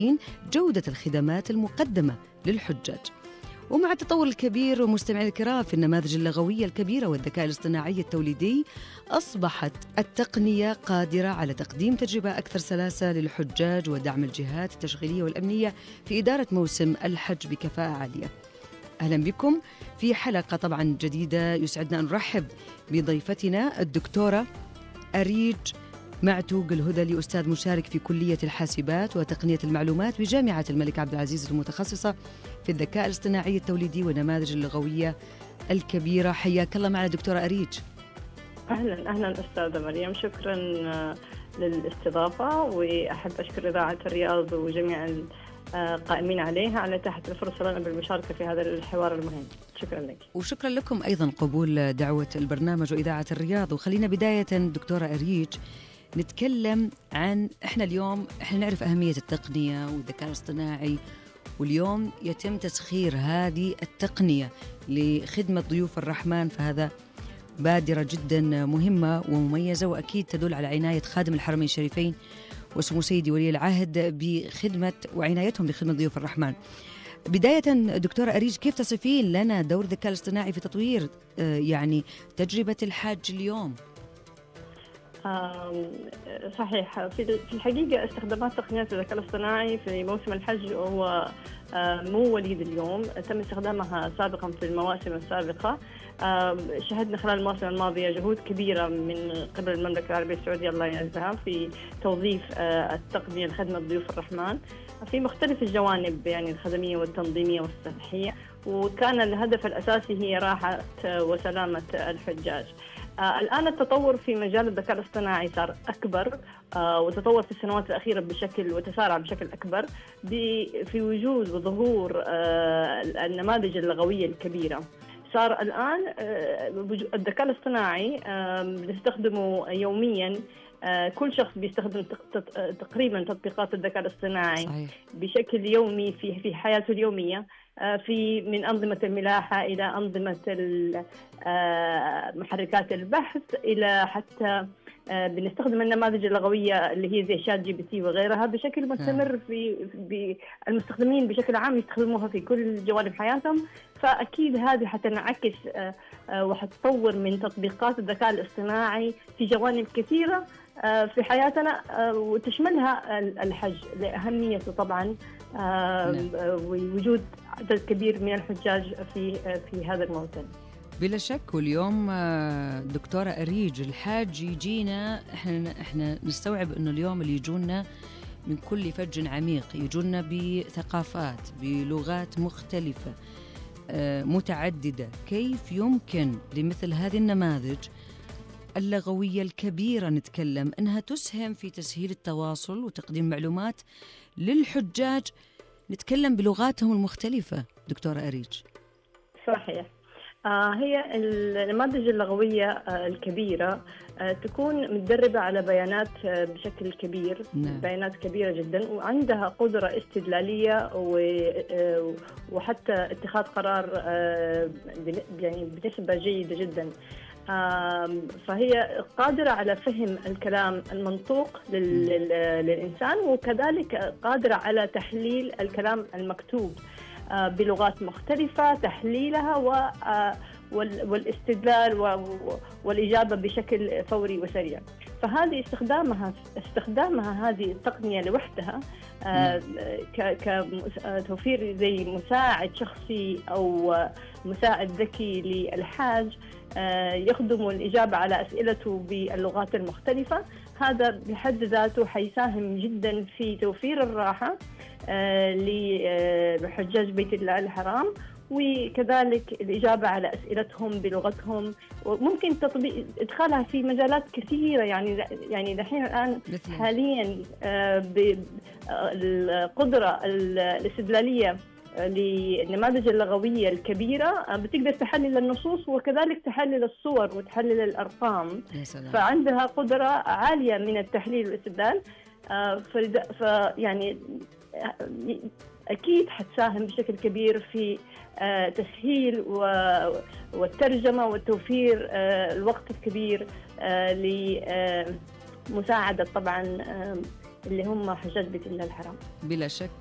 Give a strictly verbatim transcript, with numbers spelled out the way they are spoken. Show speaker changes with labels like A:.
A: جودة الخدمات المقدمة للحجاج. ومع التطور الكبير ومستمعي الكرام في النماذج اللغوية الكبيرة والذكاء الاصطناعي التوليدي، أصبحت التقنية قادرة على تقديم تجربة أكثر سلاسة للحجاج ودعم الجهات التشغيلية والأمنية في إدارة موسم الحج بكفاءة عالية. أهلا بكم في حلقة طبعا جديدة. يسعدنا أن نرحب بضيفتنا الدكتورة أريج معتوق الهذلي، أستاذ مشارك في كلية الحاسبات وتقنية المعلومات بجامعة الملك عبد العزيز المتخصصة في الذكاء الاصطناعي التوليدي والنماذج اللغوية الكبيرة. حياك الله معنا دكتورة أريج.
B: أهلا أهلا أستاذة مريم، شكرا للاستضافة، وأحب أشكر إذاعة الرياض وجميع القائمين عليها على إتاحة الفرصة لنا بالمشاركة في هذا الحوار المهم. شكرا لك.
A: وشكرا لكم أيضا قبول دعوة البرنامج وإذاعة الرياض. وخلينا بداية دكتورة أريج نتكلم عن إحنا اليوم إحنا نعرف أهمية التقنية والذكاء الاصطناعي، واليوم يتم تسخير هذه التقنية لخدمة ضيوف الرحمن، فهذا بادرة جدا مهمة ومميزة، وأكيد تدل على عناية خادم الحرمين الشريفين وسمو سيدي ولي العهد بخدمة وعنايتهم بخدمة ضيوف الرحمن. بداية دكتورة أريج، كيف تصفين لنا دور الذكاء الاصطناعي في تطوير يعني تجربة الحاج اليوم؟
B: صحيح، في الحقيقة استخدامات تقنيات الذكاء الاصطناعي في موسم الحج هو مو وليد اليوم، تم استخدامها سابقا في المواسم السابقة. شهدنا خلال المواسم الماضية جهود كبيرة من قبل المملكة العربية السعودية الله يعزها في توظيف التقنية لخدمة ضيوف الرحمن في مختلف الجوانب، يعني الخدمية والتنظيمية والصحية، وكان الهدف الأساسي هي راحة وسلامة الحجاج. آه الآن التطور في مجال الذكاء الاصطناعي صار أكبر، آه وتطور في السنوات الأخيرة بشكل وتسارع بشكل أكبر في وجود وظهور آه النماذج اللغوية الكبيرة. صار الآن آه الذكاء الاصطناعي آه بنستخدمه يومياً. آه كل شخص بيستخدم تقريباً تطبيقات الذكاء الاصطناعي صحيح. بشكل يومي في في حياته اليومية، في من أنظمة الملاحة إلى أنظمة محركات البحث إلى حتى بنستخدم النماذج اللغوية اللي هي زي شات جي بي تي وغيرها بشكل مستمر. في المستخدمين بشكل عام يستخدموها في كل جوانب حياتهم، فأكيد هذه حتنعكس وحتطور من تطبيقات الذكاء الاصطناعي في جوانب كثيرة في حياتنا، وتشملها الحج لأهميته طبعا ووجود عدد كبير من الحجاج في في هذا الموسم.
A: بلا شك. واليوم دكتورة أريج الحاج يجينا، احنا احنا نستوعب انه اليوم اللي يجونا من كل فج عميق، يجونا بثقافات بلغات مختلفة متعددة. كيف يمكن لمثل هذه النماذج اللغوية الكبيرة نتكلم أنها تسهم في تسهيل التواصل وتقديم معلومات للحجاج نتكلم بلغاتهم المختلفة دكتورة أريج؟
B: صحيح. آه هي النماذج اللغوية آه الكبيرة آه تكون متدربة على بيانات آه بشكل كبير. نعم. بيانات كبيرة جدا، وعندها قدرة استدلالية آه وحتى اتخاذ قرار آه يعني بنسبة جيدة جدا. فهي قادرة على فهم الكلام المنطوق للإنسان، وكذلك قادرة على تحليل الكلام المكتوب بلغات مختلفة، تحليلها والاستدلال والإجابة بشكل فوري وسريع. فهذه استخدامها استخدامها هذه التقنية لوحدها كتوفير زي مساعد شخصي أو مساعد ذكي للحاج يخدم الإجابة على أسئلته باللغات المختلفة. هذا بحد ذاته حيساهم جدا في توفير الراحة لحجاج بيت الله الحرام، وكذلك الإجابة على أسئلتهم بلغتهم، وممكن تطبيق إدخالها في مجالات كثيرة. يعني يعني دحين الآن حاليا بالقدرة الاستدلالية للنماذج اللغوية الكبيرة بتقدر تحلل النصوص وكذلك تحلل الصور وتحلل الأرقام، فعندها قدرة عالية من التحليل والاستدلال. فيعني أكيد حتساهم بشكل كبير في تسهيل والترجمة والتوفير الوقت الكبير لمساعدة طبعا اللي هم حجاج بيت الله الحرام.
A: بلا شك